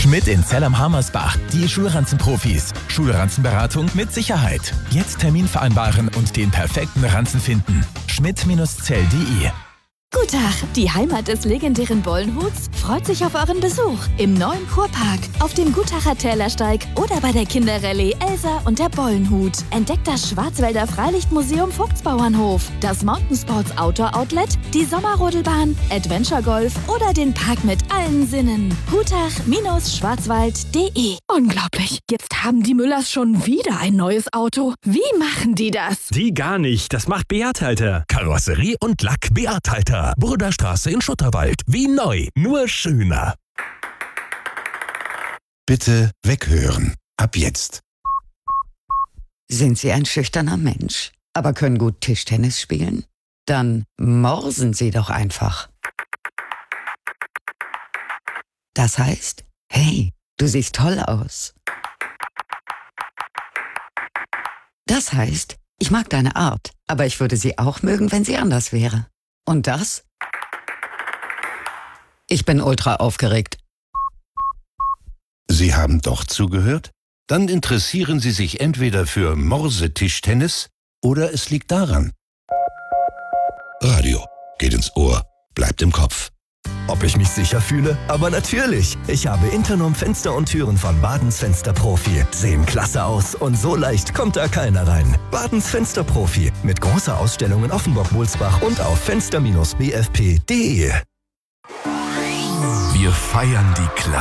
Schmidt in Zell am Harmersbach. Die Schulranzenprofis. Schulranzenberatung mit Sicherheit. Jetzt Termin vereinbaren und den perfekten Ranzen finden. Schmidt-Zell.de. Guten Tag, die Heimat des legendären Bollenhuts freut sich auf euren Besuch im neuen Kurpark, auf dem Gutacher Tälersteig oder bei der Kinderrallye Elsa und der Bollenhut. Entdeckt das Schwarzwälder Freilichtmuseum Vogtsbauernhof, das Mountainsports Outdoor Outlet, die Sommerrodelbahn, Adventure Golf oder den Park mit allen Sinnen. Gutach-schwarzwald.de. Unglaublich, jetzt haben die Müllers schon wieder ein neues Auto. Wie machen die das? Die gar nicht, das macht Beat Halter. Karosserie und Lack Beat Halter. Burderstraße in Schutterwald. Wie neu, nur schöner. Bitte weghören. Ab jetzt. Sind Sie ein schüchterner Mensch, aber können gut Tischtennis spielen? Dann morsen Sie doch einfach. Das heißt, hey, du siehst toll aus. Das heißt, ich mag deine Art, aber ich würde sie auch mögen, wenn sie anders wäre. Und das? Ich bin ultra aufgeregt. Sie haben doch zugehört? Dann interessieren Sie sich entweder für Morsetischtennis oder es liegt daran. Radio. Geht ins Ohr. Bleibt im Kopf. Ob ich mich sicher fühle? Aber natürlich. Ich habe Internom Fenster und Türen von Badens Fensterprofi. Sehen klasse aus und so leicht kommt da keiner rein. Badens Fensterprofi. Mit großer Ausstellung in Offenburg-Molsbach und auf fenster-bfp.de. Wir feiern die Klasse.